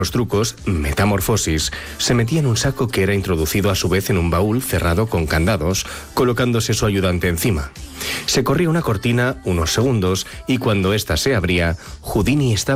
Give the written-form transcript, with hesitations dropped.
Los trucos, metamorfosis, se metía en un saco que era introducido a su vez en un baúl cerrado con candados, colocándose su ayudante encima. Se corría una cortina unos segundos y cuando ésta se abría, Houdini estaba